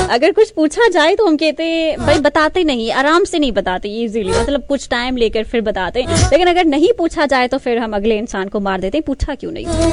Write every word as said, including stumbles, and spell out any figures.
अगर कुछ पूछा जाए तो हम कहते हैं भाई बताते नहीं, आराम से नहीं बताते इजीली, मतलब कुछ टाइम लेकर फिर बताते हैं। लेकिन अगर नहीं पूछा जाए तो फिर हम अगले इंसान को मार देते हैं, पूछा क्यों नहीं।